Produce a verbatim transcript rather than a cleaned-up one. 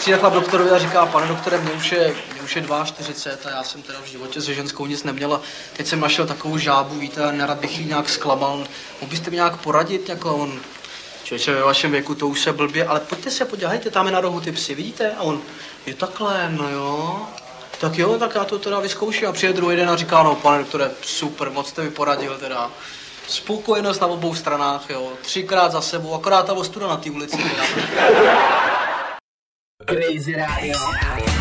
přijde chlap doktorovi a říká, pane doktore, mě už je, mě už je čtyřicet dva a já jsem teda v životě se ženskou nic neměla. Teď jsem našel takovou žábu, víte, nerad bych jí nějak zklamal. Mohl byste mi nějak poradit, jako on, člověče, ve vašem věku to už se blbě, ale pojďte se podívejte, tam je na rohu ty psy, vidíte? A on, je takhle, no jo. Tak jo, tak já to teda vyzkouším a přijde druhý den a říká, no pane doktore, super, moc jste mi poradil teda. Spokojenost na obou stranách, jo, třikrát za sebou, akorát ta ostuda na té ulici. Crazy Radio.